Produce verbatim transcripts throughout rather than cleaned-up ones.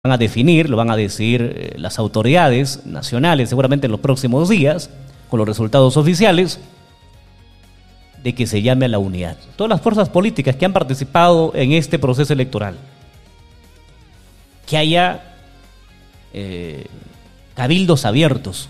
van a definir, lo van a decidir las autoridades nacionales seguramente en los próximos días, con los resultados oficiales, de que se llame a la unidad. Todas las fuerzas políticas que han participado en este proceso electoral, que haya eh, cabildos abiertos,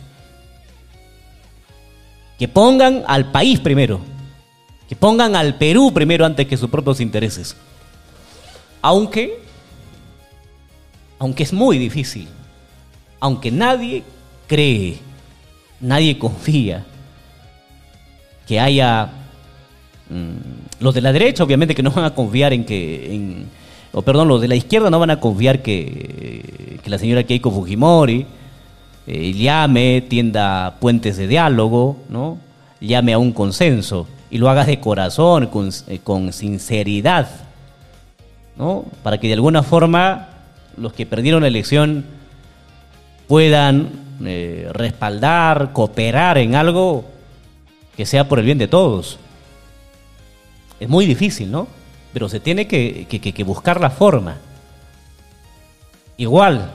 que pongan al país primero, que pongan al Perú primero antes que sus propios intereses. Aunque, aunque es muy difícil, aunque nadie cree, nadie confía que haya mmm, los de la derecha, obviamente que no van a confiar en que, en, o perdón, los de la izquierda no van a confiar que, que la señora Keiko Fujimori eh, llame, tienda puentes de diálogo, ¿no? Llame a un consenso y lo haga de corazón, con, eh, con sinceridad, ¿no? Para que de alguna forma los que perdieron la elección puedan eh, respaldar, cooperar en algo que sea por el bien de todos. Es muy difícil, ¿no? Pero se tiene que, que, que buscar la forma. Igual,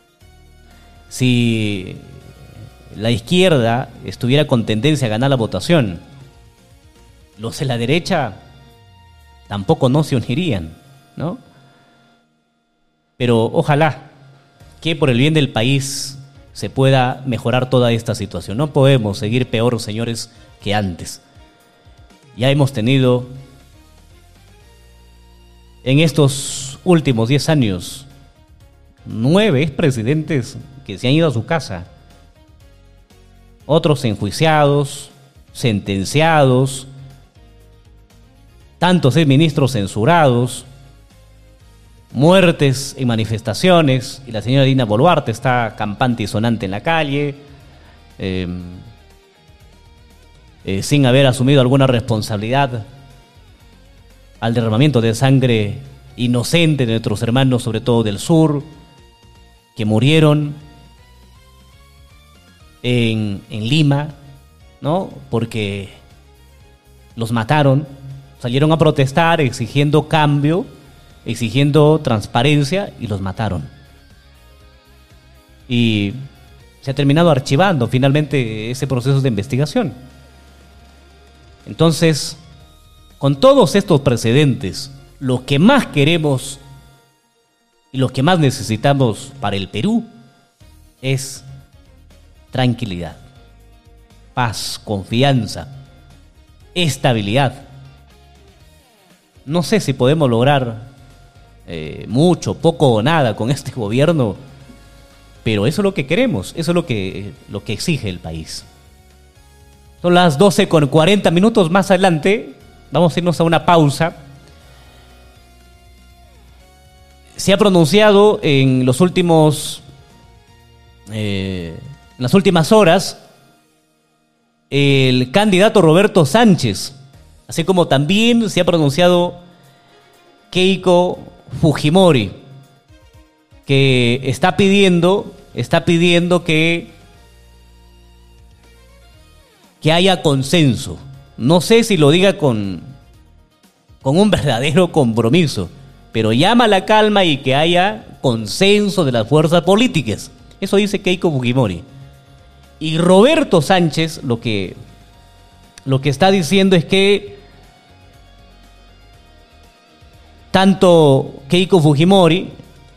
si la izquierda estuviera con tendencia a ganar la votación, los de la derecha tampoco no se unirían, ¿no? Pero ojalá que por el bien del país se pueda mejorar toda esta situación. No podemos seguir peor, señores, que antes. Ya hemos tenido en estos últimos diez años nueve expresidentes que se han ido a su casa, otros enjuiciados, sentenciados, tantos exministros censurados, muertes en manifestaciones, y la señora Dina Boluarte está campante y sonante en la calle, eh, eh, sin haber asumido alguna responsabilidad al derramamiento de sangre inocente de nuestros hermanos, sobre todo del sur, que murieron en, en Lima, ¿no? Porque los mataron, salieron a protestar exigiendo cambio, exigiendo transparencia, y los mataron. Y se ha terminado archivando finalmente ese proceso de investigación. Entonces, con todos estos precedentes, lo que más queremos y lo que más necesitamos para el Perú es tranquilidad, paz, confianza, estabilidad. No sé si podemos lograr eh, mucho, poco o nada con este gobierno, pero eso es lo que queremos, eso es lo que, lo que exige el país. Son las doce con cuarenta minutos. Más adelante vamos a irnos a una pausa. Se ha pronunciado en los últimos, eh, en las últimas horas el candidato Roberto Sánchez, así como también se ha pronunciado Keiko Fujimori, que está pidiendo, está pidiendo que, que haya consenso. No sé si lo diga con, con un verdadero compromiso, pero llama a la calma y que haya consenso de las fuerzas políticas. Eso dice Keiko Fujimori. Y Roberto Sánchez lo que, lo que está diciendo es que tanto Keiko Fujimori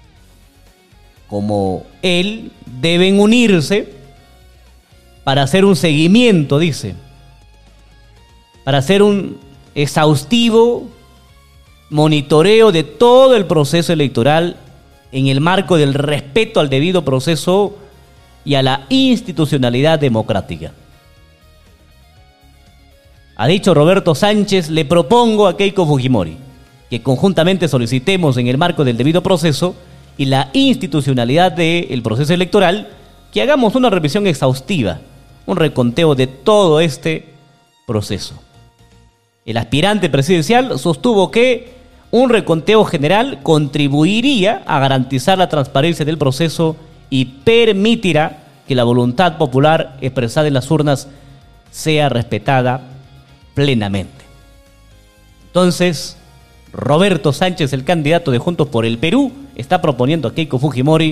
como él deben unirse para hacer un seguimiento, dice, para hacer un exhaustivo monitoreo de todo el proceso electoral en el marco del respeto al debido proceso y a la institucionalidad democrática. Ha dicho Roberto Sánchez: le propongo a Keiko Fujimori que conjuntamente solicitemos en el marco del debido proceso y la institucionalidad del proceso electoral que hagamos una revisión exhaustiva, un reconteo de todo este proceso. El aspirante presidencial sostuvo que un reconteo general contribuiría a garantizar la transparencia del proceso y permitirá que la voluntad popular expresada en las urnas sea respetada plenamente. Entonces, Roberto Sánchez, el candidato de Juntos por el Perú, está proponiendo a Keiko Fujimori